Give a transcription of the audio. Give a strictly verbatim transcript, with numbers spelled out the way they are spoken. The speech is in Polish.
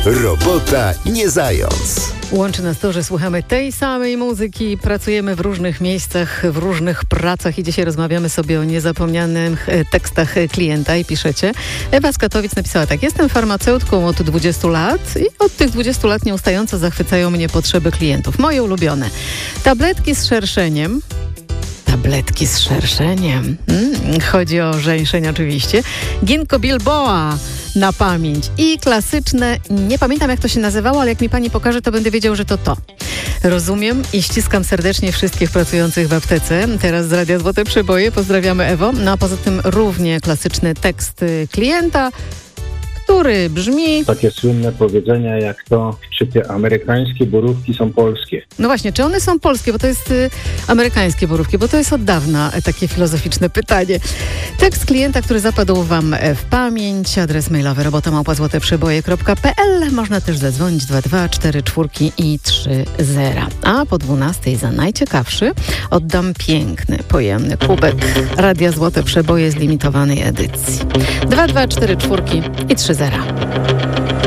Robota nie zając. Łączy nas to, że słuchamy tej samej muzyki, pracujemy w różnych miejscach, w różnych pracach i dzisiaj rozmawiamy sobie o niezapomnianych tekstach klienta i piszecie. Ewa z Katowic napisała tak: jestem farmaceutką od dwudziestu lat i od tych dwudziestu lat nieustająco zachwycają mnie potrzeby klientów. Moje ulubione. Tabletki z szerszeniem. Tabletki z szerszeniem. Mm, chodzi o żeńszeń oczywiście. Ginkgo Bilboa na pamięć. I klasyczne, nie pamiętam jak to się nazywało, ale jak mi pani pokaże, to będę wiedział, że to to. Rozumiem i ściskam serdecznie wszystkich pracujących w aptece. Teraz z Radia Złote Przeboje. Pozdrawiamy, Ewo. No a poza tym równie klasyczny tekst klienta, który brzmi... Takie słynne powiedzenia jak to, czy te amerykańskie borówki są polskie? No właśnie, czy one są polskie, bo to jest y, amerykańskie borówki, bo to jest od dawna y, takie filozoficzne pytanie. Tekst klienta, który zapadł wam w pamięć, adres mailowy robota małpa złote przeboje kropka p l. Można też zadzwonić dwa dwa cztery cztery i trzy zero. A po dwunastej za najciekawszy oddam piękny, pojemny kubek Radia Złote Przeboje z limitowanej edycji. dwa dwa cztery cztery i trzy zero.